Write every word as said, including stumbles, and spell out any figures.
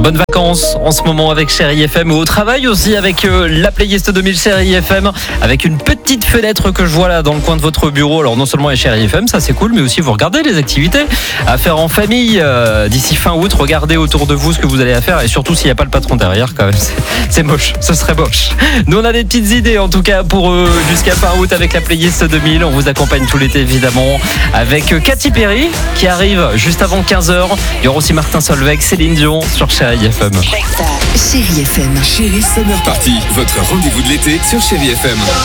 Bonnes vacances en ce moment avec Chérie F M, ou au travail aussi avec euh, la playlist deux mille Chérie F M, avec une petite fenêtre que je vois là dans le coin de votre bureau. Alors non seulement il y a Chérie F M, ça c'est cool, mais aussi vous regardez les activités à faire en famille euh, d'ici fin août. Regardez autour de vous ce que vous allez à faire, et surtout s'il n'y a pas le patron derrière, quand même, c'est, c'est moche, ce serait moche. Nous on a des petites idées en tout cas pour eux jusqu'à fin août avec la playlist deux mille. On vous accompagne tout l'été évidemment avec Katy Perry qui arrive juste avant quinze heures. Il y aura aussi Martin Solveig, Céline Dion sur Chérie F M. Chérie F M. Chérie Summer Party, votre rendez-vous de l'été sur Chérie F M.